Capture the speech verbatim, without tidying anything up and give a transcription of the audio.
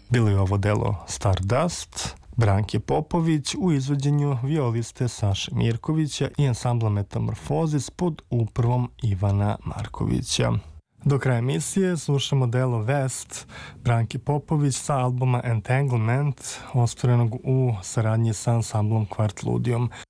Bilo je ovo delo Stardust Branke Popović u izvođenju violiste Saše Mirkovića i ansambla Metamorfozis pod upravom Ivana Markovića. Do kraja emisije slušamo delo West Branke Popović sa albuma Entanglement, ostvarenog u saradnji sa ansamblom Kvart Ludijom.